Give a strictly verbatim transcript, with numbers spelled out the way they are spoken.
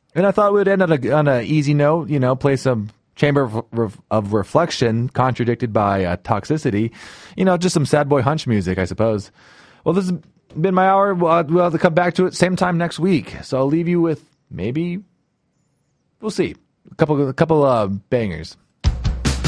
And I thought we'd end on a on an easy note. You know, play some Chamber of, of, of Reflection, contradicted by uh, Toxicity. You know, just some sad boy hunch music, I suppose. Well, this has been my hour. We'll, we'll have to come back to it same time next week. So I'll leave you with maybe, we'll see, a couple a couple uh, bangers.